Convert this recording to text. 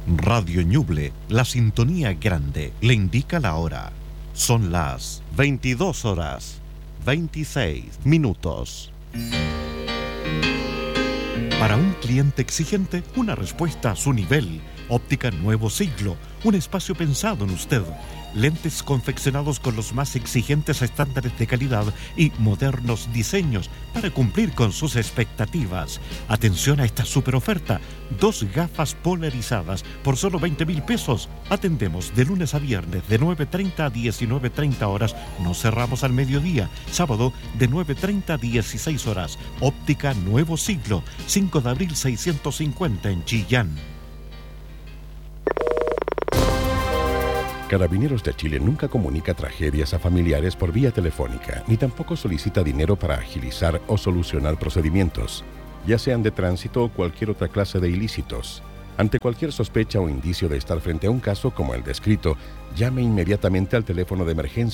Radio Ñuble, la sintonía grande, le indica la hora. Son las 22 horas, 26 minutos. Para un cliente exigente, una respuesta a su nivel. Óptica Nuevo Siglo, un espacio pensado en usted. Lentes confeccionados con los más exigentes estándares de calidad y modernos diseños para cumplir con sus expectativas. Atención a esta super oferta: 2 gafas polarizadas por solo 20.000 pesos. Atendemos de lunes a viernes de 9:30 a 19:30 horas. No cerramos al mediodía. Sábado de 9:30 a 16 horas. Óptica Nuevo Siglo, 5 de abril 650 en Chillán. Carabineros de Chile nunca comunica tragedias a familiares por vía telefónica, ni tampoco solicita dinero para agilizar o solucionar procedimientos, ya sean de tránsito o cualquier otra clase de ilícitos. Ante cualquier sospecha o indicio de estar frente a un caso como el descrito, llame inmediatamente al teléfono de emergencia